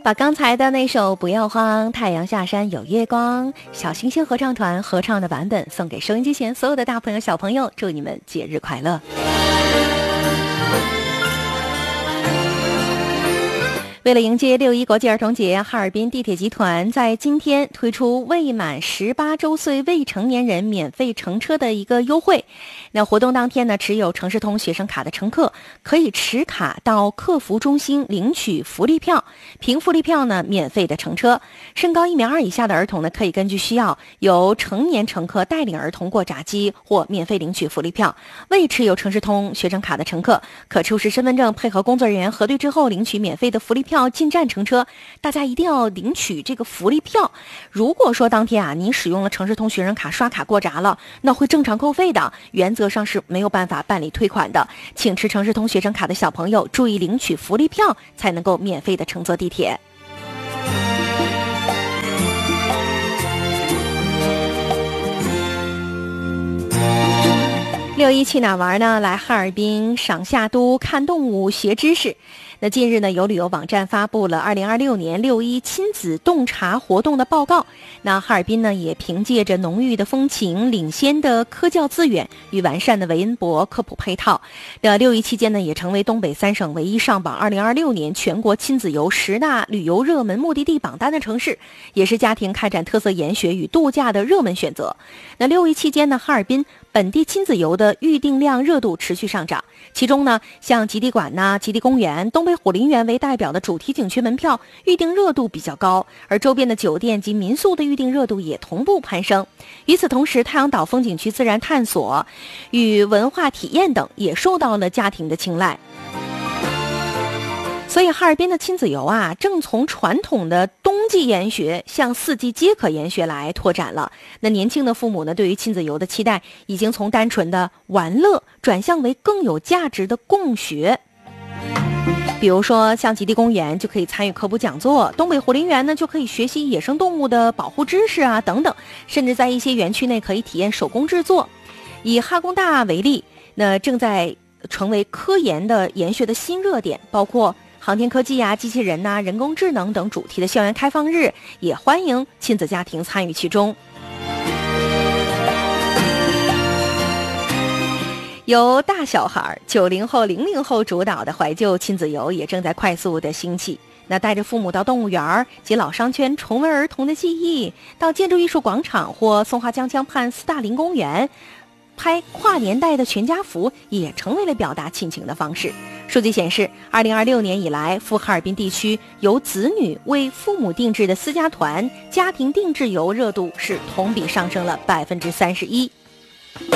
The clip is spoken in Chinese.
把刚才的那首不要慌，太阳下山有月光，小星星合唱团合唱的版本送给收音机前所有的大朋友小朋友，祝你们节日快乐。为了迎接6·1国际儿童节，哈尔滨地铁集团在今天推出未满18周岁未成年人免费乘车的一个优惠。那活动当天呢，持有城市通学生卡的乘客可以持卡到客服中心领取福利票，凭福利票呢免费的乘车。身高1.2米以下的儿童呢，可以根据需要由成年乘客带领儿童过闸机或免费领取福利票。未持有城市通学生卡的乘客可出示身份证，配合工作人员核对之后领取免费的福利票进站乘车。大家一定要领取这个福利票。如果说当天你使用了城市通学生卡刷卡过闸了，那会正常扣费的，原则上是没有办法办理退款的。请持城市通学生卡的小朋友注意领取福利票，才能够免费的乘坐地铁。6·1去哪玩呢？来哈尔滨赏夏都、看动物、学知识。那近日呢，有旅游网站发布了2026年6·1亲子洞察活动的报告。那哈尔滨呢，也凭借着浓郁的风情、领先的科教资源与完善的文博科普配套，的6·1期间呢，也成为东北3省唯一上榜2026年全国亲子游10大旅游热门目的地榜单的城市，也是家庭开展特色研学与度假的热门选择。那6·1期间呢，哈尔滨本地亲子游的预订量热度持续上涨，其中呢，像极地馆极地公园、东北虎林园为代表的主题景区门票预订热度比较高，而周边的酒店及民宿的预订热度也同步攀升。与此同时，太阳岛风景区自然探索与文化体验等也受到了家庭的青睐。所以哈尔滨的亲子游正从传统的冬季研学向4季皆可研学来拓展了。那年轻的父母呢，对于亲子游的期待已经从单纯的玩乐转向为更有价值的共学。比如说像极地公园就可以参与科普讲座，东北虎林园呢就可以学习野生动物的保护知识等等，甚至在一些园区内可以体验手工制作。以哈工大为例，那正在成为科研的研学的新热点，包括航天科技机器人人工智能等主题的校园开放日，也欢迎亲子家庭参与其中。由大小孩、90后、00后主导的怀旧亲子游也正在快速的兴起。那带着父母到动物园及老商圈重温儿童的记忆，到建筑艺术广场或松花江江畔斯大林公园拍跨年代的全家福，也成为了表达亲情的方式。数据显示，2026年以来，赴哈尔滨地区由子女为父母定制的私家团家庭定制游热度是同比上升了31%。